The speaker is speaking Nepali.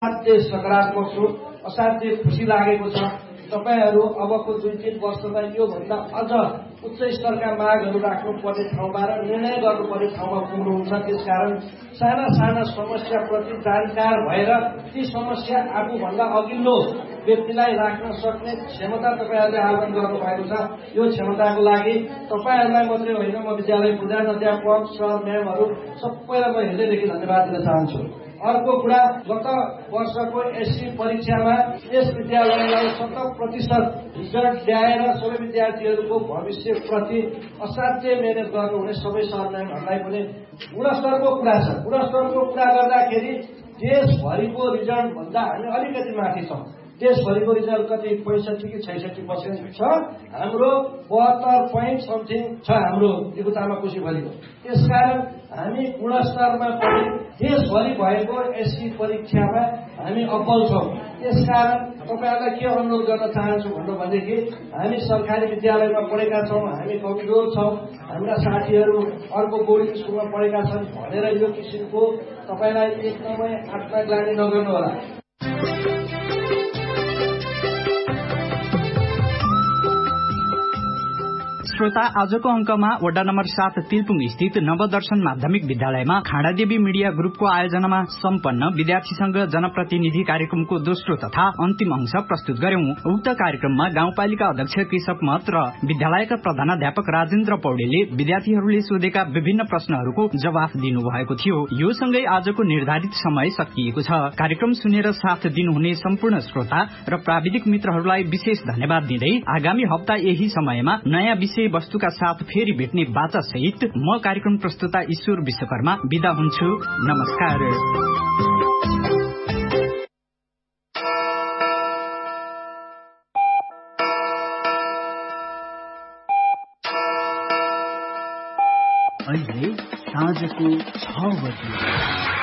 असाध्यै सकारात्मक छु, असाध्यै खुसी लागेको छ। तपाईहरू अबको 2-3 वर्षमा योभन्दा अझ उच्च स्तरका मागहरू राख्नुपर्ने ठाउँमा र निर्णय गर्नुपर्ने ठाउँमा पुग्नुहुन्छ। त्यसकारण साना साना समस्याप्रति जानकार भएर ती समस्या आफूभन्दा अघिल्लो व्यक्तिलाई राख्न सक्ने क्षमता तपाईहरूले आर्जन गर्नुभएको छ। यो क्षमताको लागि तपाईहरूलाई मात्रै होइन, म विद्यालय प्रधान अध्यापक, सर, म्यामहरू सबैलाई म हृदयदेखि धन्यवाद दिन चाहन्छु। अर्को कुरा, गत वर्षको एससी परीक्षामा यस विद्यालयलाई 100% रिजल्ट ल्याएर सबै विद्यार्थीहरूको भविष्यप्रति असाध्यै मेहनत गर्नुहुने सबै सर म्यामहरूलाई पनि गुणस्तरको कुरा छ। गुणस्तरको कुरा गर्दाखेरि देशभरिको रिजल्ट भन्दा हामी अलिकति माथि छौँ। देशभरिको रिजल्ट कति 65 कि 66% छ, हाम्रो 72.something छ हाम्रो दिगुतामा कुशीभरिको। त्यसकारण हामी गुणस्तरमा पनि देशभरि भएको एससी परीक्षामा हामी अब्बल छौँ। त्यसकारण तपाईहरूलाई के अनुरोध गर्न चाहन्छु भन्नुभएदेखि हामी सरकारी विद्यालयमा पढेका छौँ, हामी कमजोर छौँ, हाम्रा साथीहरू अर्को बोर्डिङ स्कुलमा पढेका छन् भनेर यो किसिमको तपाईँलाई एकदमै आत्मग्लानी नगर्नु होला। श्रोता, आजको अंकमा वडा नम्बर 7 तिलपुङ स्थित नवदर्शन माध्यमिक विद्यालयमा खाडादेवी मिडिया ग्रुपको आयोजनामा सम्पन्न विद्यार्थीसँग जनप्रतिनिधि कार्यक्रमको दोस्रो तथा अन्तिम अंश प्रस्तुत गर्यौं। उक्त कार्यक्रममा गाउँपालिका अध्यक्ष केशव मत र विद्यालयका प्रधानाध्यापक राजेन्द्र पौडेलले विद्यार्थीहरूले सोधेका विभिन्न प्रश्नहरूको जवाफ दिनुभएको थियो। यो सँगै आजको निर्धारित समय सकिएको छ। कार्यक्रम सुनेर साथ दिनुहुने सम्पूर्ण श्रोता र प्राविधिक मित्रहरूलाई विशेष धन्यवाद दिँदै आगामी हप्ता यही समयमा नयाँ विषय वस्तुका साथ फेरि भेट्ने बाचा सहित म कार्यक्रम प्रस्तुता ईश्वर विश्वकर्मा बिदा हुन्छु। नमस्कार। अहिले साँझको 6 बजे।